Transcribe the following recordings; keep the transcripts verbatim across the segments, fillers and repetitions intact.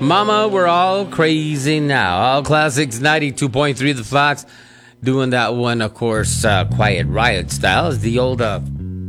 Mama, we're all crazy now. All Classics ninety-two point three The Fox. Doing that one, of course, uh, Quiet Riot style. Is the old... Uh,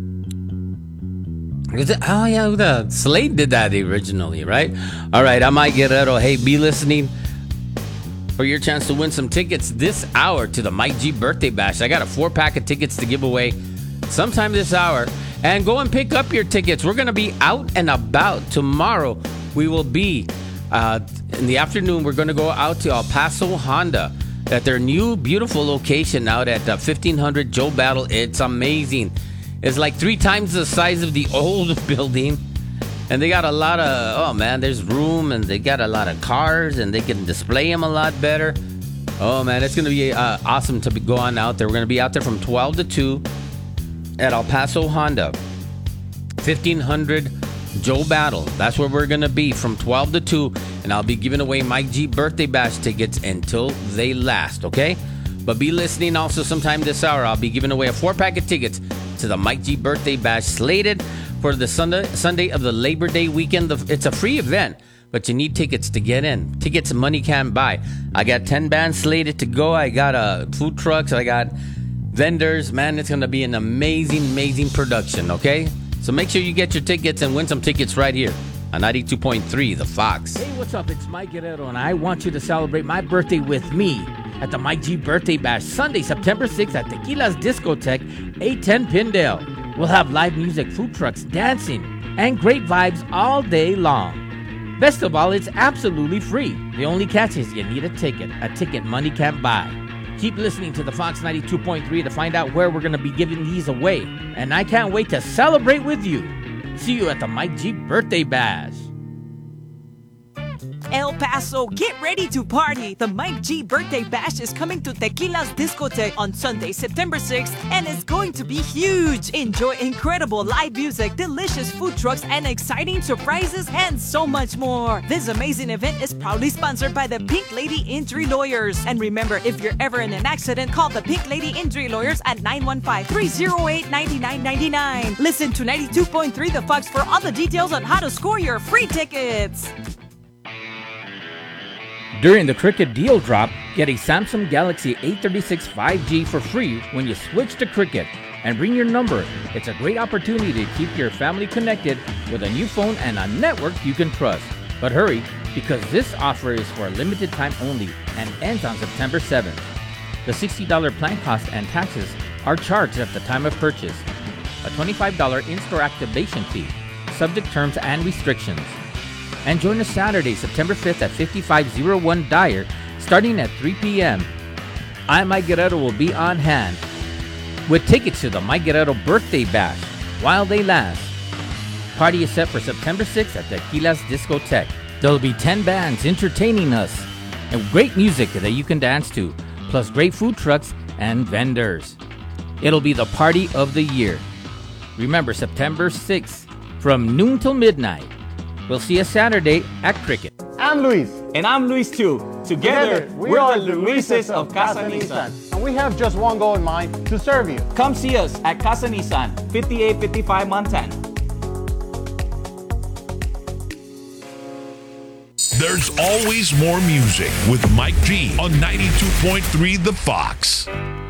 is it, oh, yeah, the Slade did that originally, right? All right, I'm Mike Guerrero. Hey, be listening for your chance to win some tickets this hour to the Mike G Birthday Bash. I got a four-pack of tickets to give away sometime this hour. And go and pick up your tickets. We're going to be out and about tomorrow. We will be... Uh, in the afternoon, we're going to go out to El Paso Honda at their new beautiful location out at uh, fifteen hundred Joe Battle. It's amazing. It's like three times the size of the old building. And they got a lot of, oh man, there's room and they got a lot of cars and they can display them a lot better. Oh man, it's going to be uh, awesome to be going out there. We're going to be out there from twelve to two at El Paso Honda, fifteen hundred Joe Battle. That's where we're going to be from twelve to two. And I'll be giving away Mike G Birthday Bash tickets until they last, okay? But be listening also sometime this hour. I'll be giving away a four-pack of tickets to the Mike G Birthday Bash slated for the Sunday, Sunday of the Labor Day weekend. It's a free event, but you need tickets to get in. Tickets money can't buy. I got ten bands slated to go. I got uh, food trucks. I got vendors. Man, it's going to be an amazing, amazing production, okay? So make sure you get your tickets and win some tickets right here on ninety-two point three The Fox. Hey, what's up? It's Mike Guerrero, and I want you to celebrate my birthday with me at the Mike G Birthday Bash, Sunday, September sixth at Tequila's Discotheque, eight ten Pindale. We'll have live music, food trucks, dancing, and great vibes all day long. Best of all, it's absolutely free. The only catch is you need a ticket, a ticket money can't buy. Keep listening to the Fox ninety-two point three to find out where we're going to be giving these away. And I can't wait to celebrate with you. See you at the Mike G Birthday Bash. El Paso, get ready to party. The Mike G Birthday Bash is coming to Tequila's Discotheque on Sunday, September sixth, and it's going to be huge. Enjoy incredible live music, delicious food trucks, and exciting surprises, and so much more. This amazing event is proudly sponsored by the Pink Lady Injury Lawyers. And remember, if you're ever in an accident, call the Pink Lady Injury Lawyers at nine one five, three oh eight, nine nine nine nine. Listen to ninety-two point three The Fox for all the details on how to score your free tickets. During the Cricket Deal Drop, get a Samsung Galaxy A thirty-six five G for free when you switch to Cricket. And bring your number. It's a great opportunity to keep your family connected with a new phone and a network you can trust. But hurry, because this offer is for a limited time only and ends on September seventh. The sixty dollars plan cost and taxes are charged at the time of purchase. A twenty-five dollars in-store activation fee, subject terms and restrictions. And join us Saturday, September fifth at fifty-five oh one Dyer, starting at three p.m. I, Mike Guerrero, will be on hand with tickets to the Mike Guerrero Birthday Bash while they last. Party is set for September sixth at Tequila's Discotheque. There'll be ten bands entertaining us and great music that you can dance to, plus great food trucks and vendors. It'll be the party of the year. Remember, September sixth from noon till midnight. We'll see you Saturday at Cricket. I'm Luis. And I'm Luis too. Together, Together we we're are the Luises of Casa Nissan. And we have just one goal in mind, to serve you. Come see us at Casa Nissan, fifty-eight fifty-five Montana. There's always more music with Mike G on ninety-two point three The Fox.